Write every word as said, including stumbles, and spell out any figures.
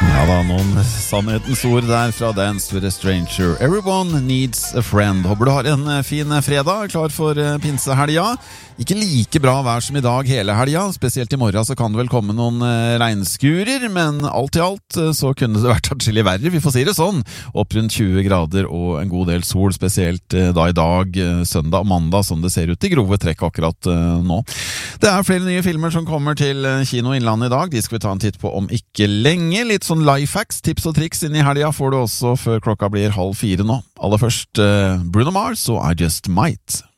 Ja da, noen sannhetens ord der fra Dance with a Stranger. Everyone needs a friend. Håper du har en fin fredag, klar for pinsehelga. Ikke like bra vær som i dag hele helga, spesielt i morgen så kan det vel komme noen regnskurer, men alt i alt så kunne det vært atskillig verre, vi får si det sånn. Opp rundt tjue grader og en god del sol, spesielt da i dag, søndag og mandag, som det ser ut i grove trekk akkurat nå. Det er flere nye filmer som kommer til Kino Innlandet i dag, de skal vi ta en titt på om ikke lenge. Litt sånn lifehacks, tips og triks inn i helga får du også før klokka blir halv fire nå. Aller først Bruno Mars og I Just Might.